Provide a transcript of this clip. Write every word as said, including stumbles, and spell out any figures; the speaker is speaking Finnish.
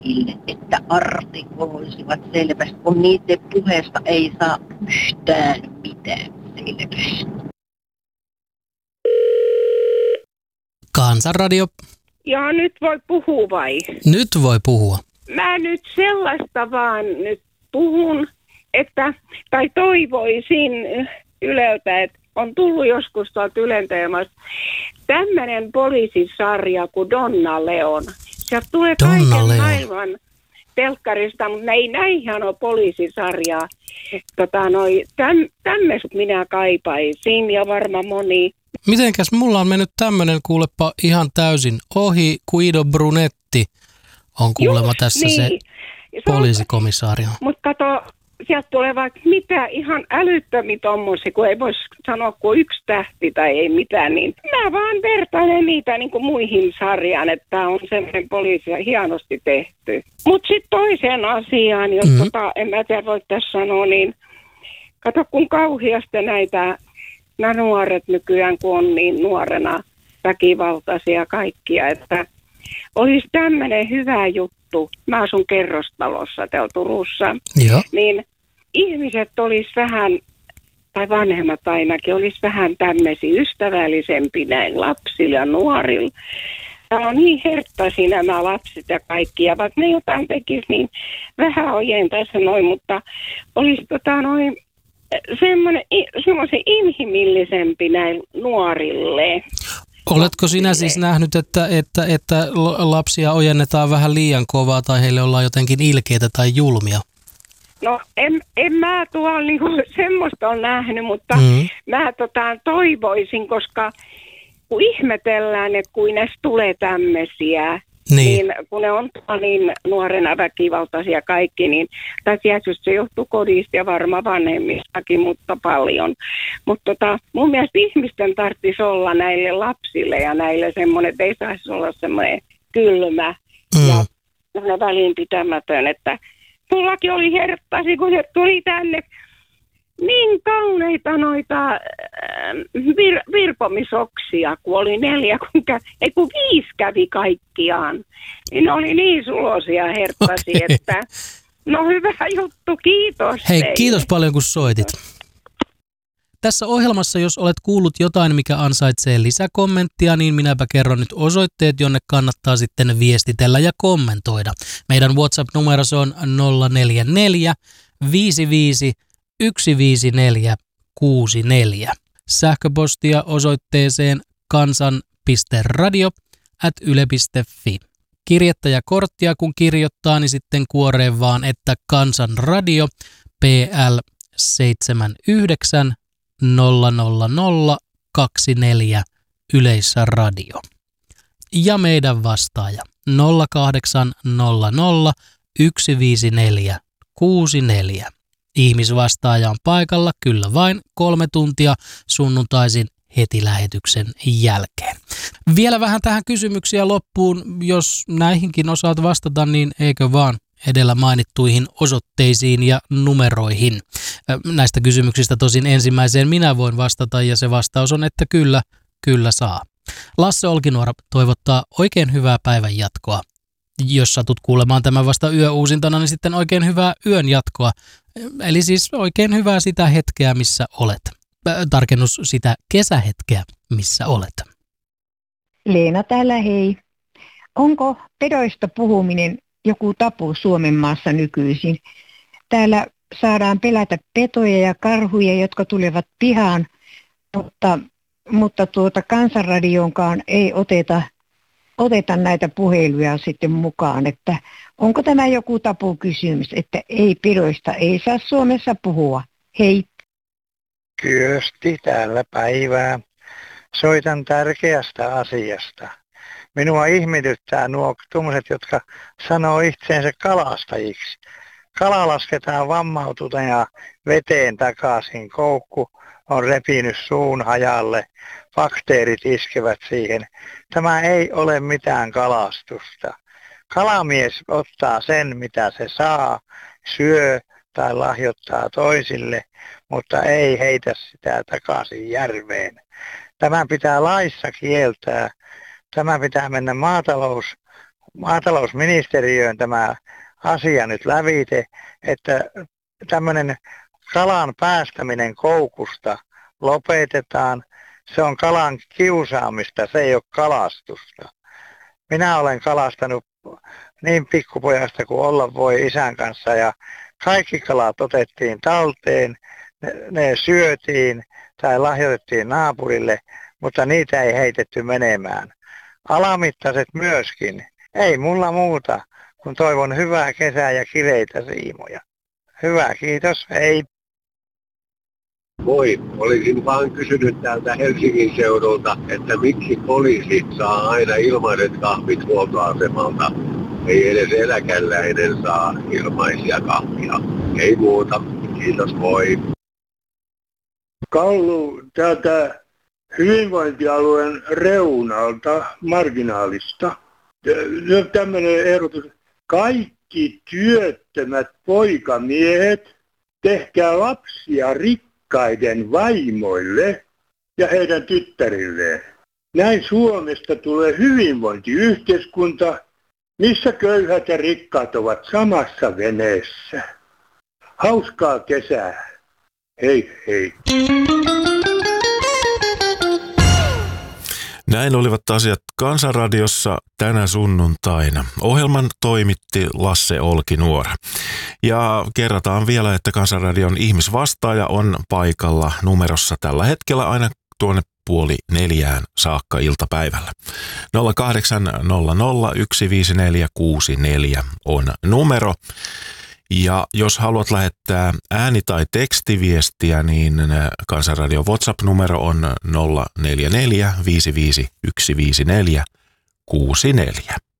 että artikuloisivat selvästi, kun niiden puheesta ei saa yhtään mitään selvästi. Kansanradio. Joo, nyt voi puhua vai? Nyt voi puhua. Mä nyt sellaista vaan nyt puhun, että, tai toivoisin Yleltä, että on tullut joskus tuolta Ylen teemasta tämmöinen poliisisarja kuin Donna Leon. Sieltä tulee Donna kaiken Leon. maailman telkkarista, mutta ne ei näinhän ole poliisisarjaa. Tota, noi, täm, tämmöiset minä kaipaisin ja varmaan moni. Mitenkäs mulla on mennyt tämmönen kuulepa ihan täysin ohi. Guido Brunetti on kuulemma Just tässä niin. se poliisikomissaario. Mutta kato, sieltä tulee vaikka mitä ihan älyttömiä tommosia, kun ei voisi sanoa kuin yksi tähti tai ei mitään, niin mä vaan vertailen niitä niin kuin muihin sarjaan, että on semmoinen poliisi hienosti tehty. Mutta sitten toiseen asiaan, jos mm-hmm. tota, en mä tiedä voi tässä sanoa, niin kato kun kauheasti näitä, nämä nuoret nykyään, kun on niin nuorena väkivaltaisia kaikkia, että olisi tämmöinen hyvä juttu. Mä asun kerrostalossa täällä Turussa. Joo. Niin ihmiset olisi vähän, tai vanhemmat ainakin, olisi vähän tämmöisiä ystävällisempi näin lapsilla ja nuorilla. Täällä on niin herttaisia nämä lapset ja kaikki, ja vaikka ne jotain tekisi, niin vähän ojen tässä noin, mutta olisi tota noin semmoinen inhimillisempi näin nuorille. Oletko sinä siis nähnyt, että, että, että lapsia ojennetaan vähän liian kovaa tai heille ollaan jotenkin ilkeitä tai julmia? No en, en mä tuolla niinku semmoista ole nähnyt, mutta mm. mä tota, toivoisin, koska kun ihmetellään, että kuin näistä tulee tämmöisiä, niin. niin kun ne on niin nuorena väkivaltaisia kaikki, niin tai tietysti se johtuu kodista ja varmaan vanhemmistakin, mutta paljon. Mutta tota, mun mielestä ihmisten tarvitsisi olla näille lapsille ja näille semmoinen, että ei saisi olla semmoinen kylmä mm. ja semmoinen välinpitämätön, että mullakin oli herttasi, kun se tuli tänne niin kauneita noita vir- virpomisoksia, kun oli neljä, kun kä- ei kun viisi kävi kaikkiaan. Niin ne oli niin sulosia herttasi, okay. Että no hyvä juttu, kiitos. Hei, teille. Kiitos paljon kun soitit. Tässä ohjelmassa, jos olet kuullut jotain, mikä ansaitsee lisäkommenttia, niin minäpä kerron nyt osoitteet, jonne kannattaa sitten viestitellä ja kommentoida. Meidän WhatsApp-numero on nolla neljä neljä viisi viisi yksi viisi neljä kuusi neljä. Sähköpostia osoitteeseen kansan piste radio ät yle piste fi. Kirjettäjäkorttia kun kirjoittaa, niin sitten kuoreen vaan, että Kansanradio P L seitsemän yhdeksän nolla nolla nolla kaksi neljä Yleisradio. Ja meidän vastaaja nolla kahdeksan nolla nolla yksi viisi neljä kuusi neljä. Ihmisvastaaja on paikalla kyllä vain kolme tuntia sunnuntaisin heti lähetyksen jälkeen. Vielä vähän tähän kysymyksiä loppuun. Jos näihinkin osaat vastata, niin eikö vaan edellä mainittuihin osoitteisiin ja numeroihin. Näistä kysymyksistä tosin ensimmäiseen minä voin vastata ja se vastaus on, että kyllä, kyllä saa. Lasse Olkinuora toivottaa oikein hyvää päivän jatkoa. Jos satut kuulemaan tämän vasta yöuusintana, niin sitten oikein hyvää yön jatkoa. Eli siis oikein hyvää sitä hetkeä, missä olet. Tarkennus sitä kesähetkeä, missä olet. Leena täällä, hei. Onko pedoista puhuminen joku tabu Suomen maassa nykyisin? Täällä saadaan pelätä petoja ja karhuja, jotka tulevat pihaan, mutta, mutta tuota Kansanradionkaan ei oteta, oteta näitä puheluja sitten mukaan. Että onko tämä joku tabukysymys, että ei pedoista ei saa Suomessa puhua? Hei. Kyösti täällä päivää. Soitan tärkeästä asiasta. Minua ihmetyttää nuo tuommoiset, jotka sanoo itseensä kalastajiksi. Kala lasketaan vammautuneena veteen takaisin. Koukku on repinyt suun hajalle. Bakteerit iskevät siihen. Tämä ei ole mitään kalastusta. Kalamies ottaa sen, mitä se saa, syö tai lahjoittaa toisille, mutta ei heitä sitä takaisin järveen. Tämä pitää laissa kieltää. Tämä pitää mennä maatalous maatalousministeriöön tämä asia nyt lävite, että tämmöinen kalan päästäminen koukusta lopetetaan. Se on kalan kiusaamista, se ei ole kalastusta. Minä olen kalastanut niin pikkupojasta kuin olla voi isän kanssa ja kaikki kalat otettiin talteen, ne, ne syötiin tai lahjoitettiin naapurille, mutta niitä ei heitetty menemään. Alamittaiset myöskin. Ei mulla muuta, kun toivon hyvää kesää ja kireitä siimoja. Hyvä, kiitos, hei. Moi, olisin vaan kysynyt täältä Helsingin seudulta, että miksi poliisi saa aina ilmaiset kahvit huoltoasemalta. Ei edes eläkeläinen saa ilmaisia kahvia. Ei muuta, kiitos, moi. Kallu täältä hyvinvointialueen reunalta, marginaalista. Nyt tämmöinen ehdotus. Kaikki työttömät poikamiehet, tehkää lapsia rikkaiden vaimoille ja heidän tyttärilleen. Näin Suomesta tulee hyvinvointiyhteiskunta, missä köyhät ja rikkaat ovat samassa veneessä. Hauskaa kesää. Hei hei. Näin olivat asiat Kansanradiossa tänä sunnuntaina. Ohjelman toimitti Lasse Olkinuora. Ja kerrataan vielä, että Kansanradion ihmisvastaaja on paikalla numerossa tällä hetkellä aina tuonne puoli neljään saakka iltapäivällä. nolla kahdeksan nolla nolla yksi viisi neljä kuusi neljä on numero. Ja jos haluat lähettää ääni- tai tekstiviestiä, niin Kansanradion WhatsApp-numero on nolla neljä neljä viisi viisi yksi viisi neljä kuusi neljä.